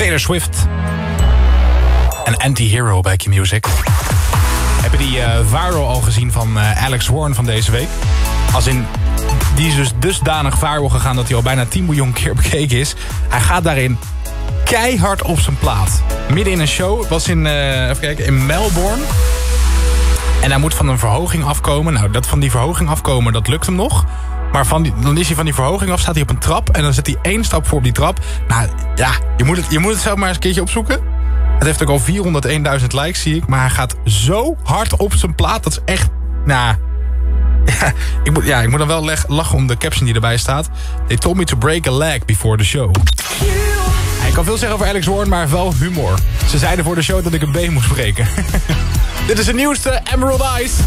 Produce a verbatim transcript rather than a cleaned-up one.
Taylor Swift. En Anti-Hero bij Q-Music. Heb je die uh, viral al gezien van uh, Alex Warren van deze week? Als in, die is dus dusdanig viral gegaan dat hij al bijna tien miljoen keer bekeken is. Hij gaat daarin keihard op zijn plaat. Midden in een show, het was in, uh, even kijken, in Melbourne. En hij moet van een verhoging afkomen. Nou, dat van die verhoging afkomen, dat lukt hem nog. Maar van die, dan is hij van die verhoging af, staat hij op een trap. En dan zet hij één stap voor op die trap. Nou ja, je moet het, je moet het zelf maar eens een keertje opzoeken. Het heeft ook al vierhonderdeenduizend likes, zie ik. Maar hij gaat zo hard op zijn plaat. Dat is echt, nou... Ja, ik moet, ja, ik moet dan wel leg, lachen om de caption die erbij staat. They told me to break a leg before the show. Ja, ik kan veel zeggen over Alex Warren, maar wel humor. Ze zeiden voor de show dat ik een been moest breken. Dit is de nieuwste Emerald Eyes.